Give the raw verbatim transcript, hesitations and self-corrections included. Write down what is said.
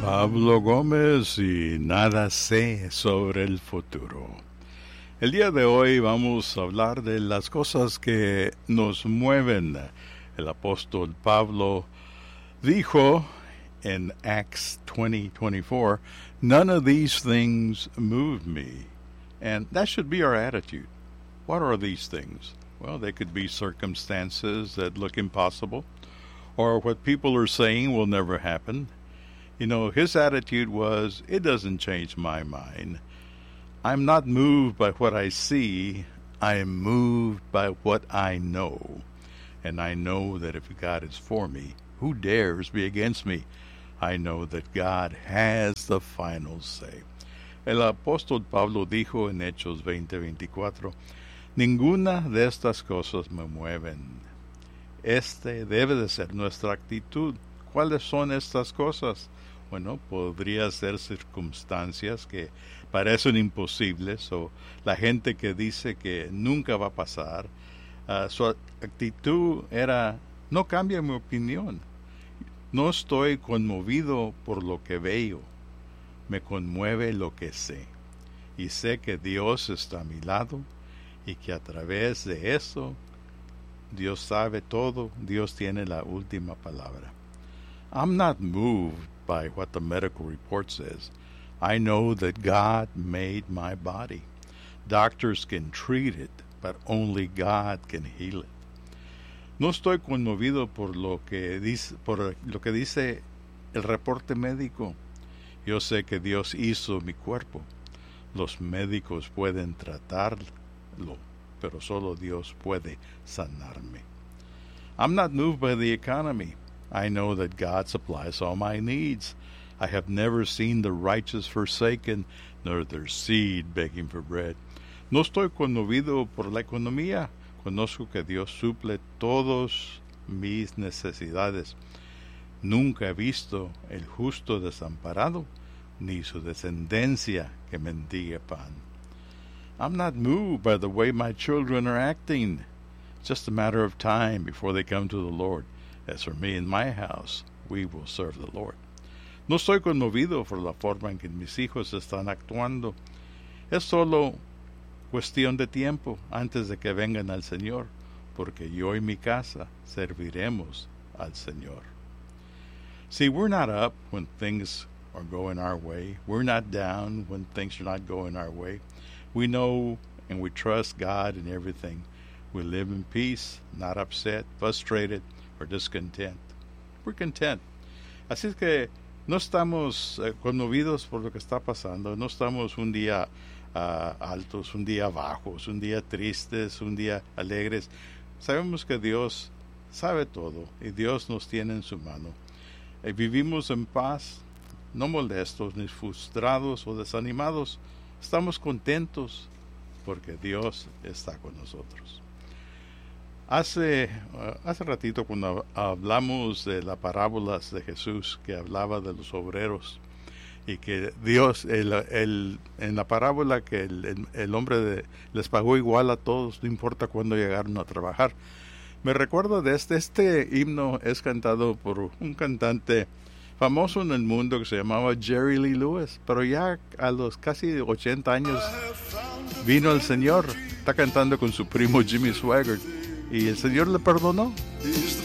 Pablo Gómez y nada sé sobre el futuro. El día de hoy vamos a hablar de las cosas que nos mueven. El apóstol Pablo dijo en Acts twenty twenty-four, "None of these things move me." And that should be our attitude. What are these things? Well, they could be circumstances that look impossible, or what people are saying will never happen. You know, his attitude was, it doesn't change my mind. I'm not moved by what I see. I am moved by what I know. And I know that if God is for me, who dares be against me? I know that God has the final say. El apóstol Pablo dijo en Hechos veinte veinticuatro, ninguna de estas cosas me mueven. Este debe de ser nuestra actitud. ¿Cuáles son estas cosas? Bueno, podría ser circunstancias que parecen imposibles o la gente que dice que nunca va a pasar. Uh, su actitud era, no cambia mi opinión. No estoy conmovido por lo que veo. Me conmueve lo que sé. Y sé que Dios está a mi lado y que a través de eso Dios sabe todo. Dios tiene la última palabra. I'm not moved by what the medical report says. I know that God made my body. Doctors can treat it, but only God can heal it. No estoy conmovido por lo que dice, por lo que dice el reporte médico. Yo sé que Dios hizo mi cuerpo. Los médicos pueden tratarlo, pero solo Dios puede sanarme. I'm not moved by the economy. I know that God supplies all my needs. I have never seen the righteous forsaken, nor their seed begging for bread. No estoy conmovido por la economía. Conozco que Dios suple todas mis necesidades. Nunca he visto el justo desamparado, ni su descendencia que mendigue pan. I'm not moved by the way my children are acting. It's just a matter of time before they come to the Lord. As for me and my house, we will serve the Lord. No estoy conmovido por la forma en que mis hijos están actuando. Es solo cuestión de tiempo antes de que vengan al Señor, porque yo y mi casa serviremos al Señor. See, we're not up when things are going our way. We're not down when things are not going our way. We know and we trust God in everything. We live in peace, not upset, frustrated, or discontent. We're content. Así es que no estamos uh, conmovidos por lo que está pasando. No estamos un día uh, altos, un día bajos, un día tristes, un día alegres. Sabemos que Dios sabe todo y Dios nos tiene en su mano. Y vivimos en paz, no molestos, ni frustrados o desanimados. Estamos contentos porque Dios está con nosotros. Hace, uh, hace ratito cuando hablamos de las parábolas de Jesús que hablaba de los obreros y que Dios, el, el, en la parábola que el, el, el hombre de, les pagó igual a todos, no importa cuándo llegaron a trabajar. Me recuerdo de este, este himno es cantado por un cantante famoso en el mundo que se llamaba Jerry Lee Lewis, pero ya a los casi ochenta años vino el Señor, está cantando con su primo Jimmy Swaggart. Y el Señor le perdonó.